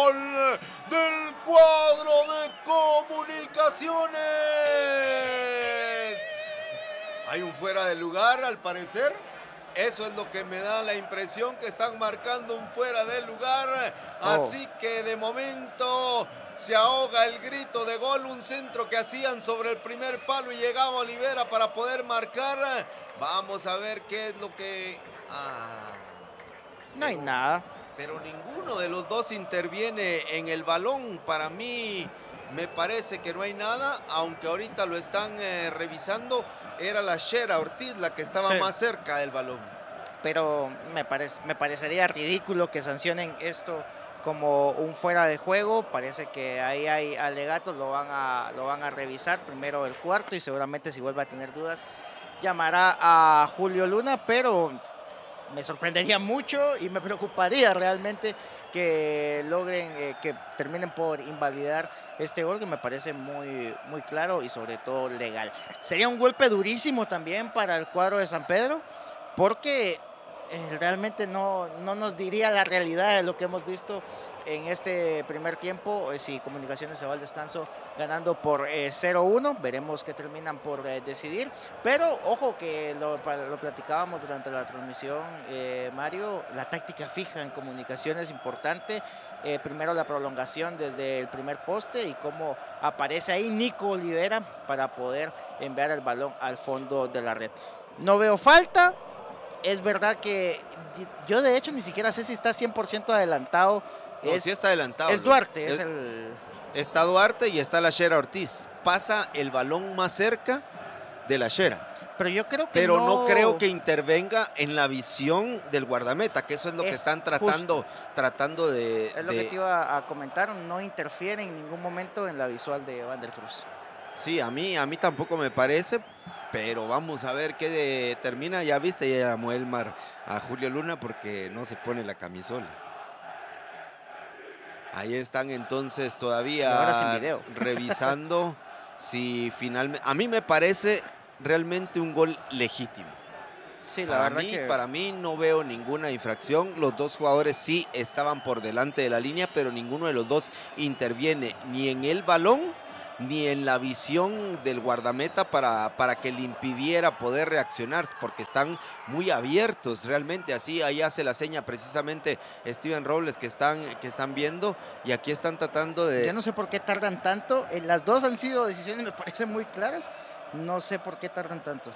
gol del cuadro de Comunicaciones. Hay un fuera de lugar, al parecer. Eso es lo que me da la impresión, que están marcando un fuera de lugar. Así que de momento se ahoga el grito de gol. Un centro que hacían sobre el primer palo y llegaba Olivera para poder marcar. Vamos a ver qué es lo que... No hay nada. Pero ninguno de los dos interviene en el balón. Para mí me parece que no hay nada, aunque ahorita lo están revisando. Era la Shera Ortiz la que estaba más cerca del balón. Pero me parecería ridículo que sancionen esto como un fuera de juego. Parece que ahí hay alegatos, lo van a revisar primero el cuarto y seguramente si vuelve a tener dudas llamará a Julio Luna, pero me sorprendería mucho y me preocuparía realmente que logren, que terminen por invalidar este gol, que me parece muy, muy claro y sobre todo legal. Sería un golpe durísimo también para el cuadro de San Pedro, porque realmente no nos diría la realidad de lo que hemos visto en este primer tiempo. Si Comunicaciones se va al descanso ganando por 0-1, veremos qué terminan por decidir, pero ojo que lo platicábamos durante la transmisión, Mario, la táctica fija en Comunicaciones es importante. Primero la prolongación desde el primer poste y cómo aparece ahí Nico Olivera para poder enviar el balón al fondo de la red. No veo falta. Es verdad que yo de hecho ni siquiera sé si está 100% adelantado. No, sí está adelantado. Es Duarte, Está Duarte y está la Shera Ortiz. Pasa el balón más cerca de la Shera. Pero yo creo que no creo que intervenga en la visión del guardameta, que eso es lo que están tratando de... Es lo que te iba a comentar, no interfiere en ningún momento en la visual de Van der Cruz. Sí, a mí tampoco me parece, pero vamos a ver qué termina. Ya viste, ya llamó Elmar a Julio Luna porque no se pone la camisola. Ahí están entonces todavía revisando si finalmente... A mí me parece realmente un gol legítimo. Sí, Para mí no veo ninguna infracción. Los dos jugadores sí estaban por delante de la línea, pero ninguno de los dos interviene ni en el balón ni en la visión del guardameta para que le impidiera poder reaccionar, porque están muy abiertos realmente. Así ahí hace la seña precisamente Steven Robles que están viendo, y aquí están tratando de... Yo no sé por qué tardan tanto. Las dos han sido decisiones, me parecen muy claras. No sé por qué tardan tanto.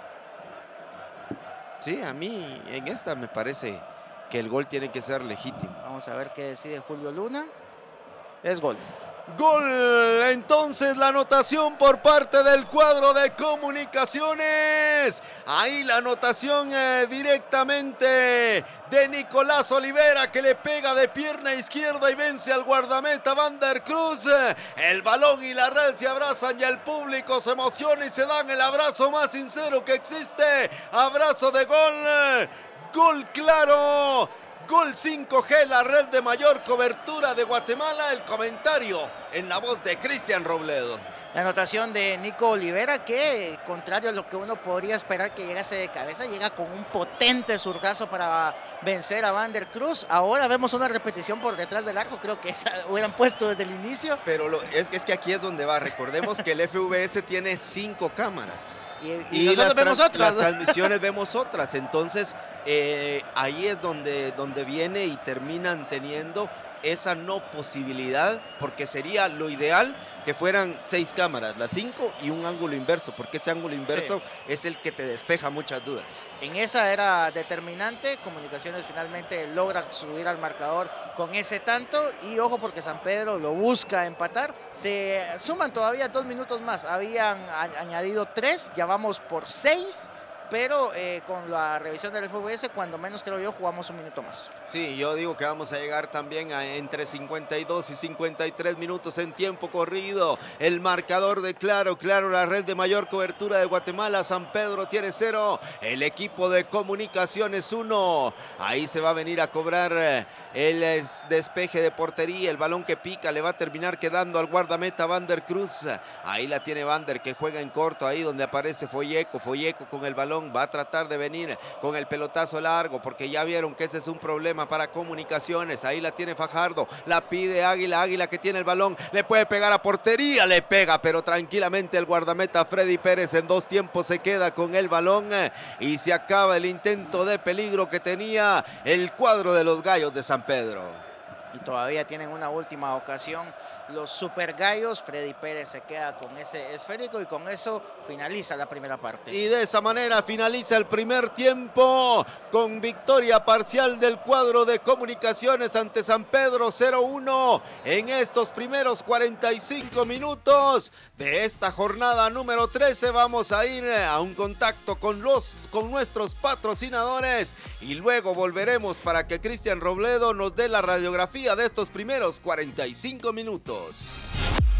Sí, a mí en esta me parece que el gol tiene que ser legítimo. Vamos a ver qué decide Julio Luna. Es gol. Gol, entonces la anotación por parte del cuadro de Comunicaciones. Ahí la anotación directamente de Nicolás Olivera, que le pega de pierna izquierda y vence al guardameta Van der Cruz. El balón y la red se abrazan y el público se emociona y se dan el abrazo más sincero que existe. Abrazo de gol, gol claro. Gol 5G, la red de mayor cobertura de Guatemala. El comentario en la voz de Cristian Robledo. La anotación de Nico Olivera, que contrario a lo que uno podría esperar que llegase de cabeza, llega con un potente zurdazo para vencer a Van der Cruz. Ahora vemos una repetición por detrás del arco, creo que esa hubieran puesto desde el inicio. Pero es que aquí es donde va. Recordemos que el FVS tiene 5 cámaras. Y nosotros vemos otras. Las transmisiones vemos otras. Entonces ahí es donde viene y terminan teniendo esa no posibilidad, porque sería lo ideal que fueran 6 cámaras, las 5 y un ángulo inverso, porque ese ángulo inverso es el que te despeja muchas dudas. En esa era determinante. Comunicaciones finalmente logra subir al marcador con ese tanto, y ojo porque San Pedro lo busca empatar. Se suman todavía 2 minutos más, habían añadido 3, ya vamos por 6. Pero con la revisión del FVS, cuando menos creo yo, jugamos un minuto más. Sí, yo digo que vamos a llegar también a entre 52 y 53 minutos en tiempo corrido. El marcador de Claro, la red de mayor cobertura de Guatemala. San Pedro tiene 0, el equipo de Comunicaciones 1. Ahí se va a venir a cobrar el despeje de portería. El balón que pica le va a terminar quedando al guardameta Van der Cruz. Ahí la tiene Van der, que juega en corto, ahí donde aparece Folleco con el balón balón, va a tratar de venir con el pelotazo largo, porque ya vieron que ese es un problema para Comunicaciones. Ahí la tiene Fajardo, la pide Águila, Águila que tiene el balón, le puede pegar a portería, le pega, pero tranquilamente el guardameta Freddy Pérez en 2 tiempos se queda con el balón y se acaba el intento de peligro que tenía el cuadro de los Gallos de San Pedro. Y todavía tienen una última ocasión los Super Gallos. Freddy Pérez se queda con ese esférico y con eso finaliza la primera parte. Y de esa manera finaliza el primer tiempo con victoria parcial del cuadro de Comunicaciones ante San Pedro 0-1 en estos primeros 45 minutos de esta jornada número 13. Vamos a ir a un contacto con nuestros patrocinadores y luego volveremos para que Cristian Robledo nos dé la radiografía de estos primeros 45 minutos.